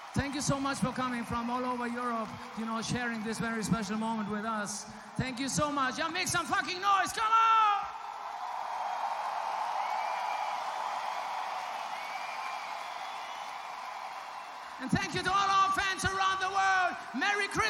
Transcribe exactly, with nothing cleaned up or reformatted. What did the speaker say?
Thank you so much for coming from all over Europe, you know, sharing this very special moment with us. Thank you so much. Yeah, make some fucking noise. Come on! And thank you to all our fans around the world. Merry Christmas!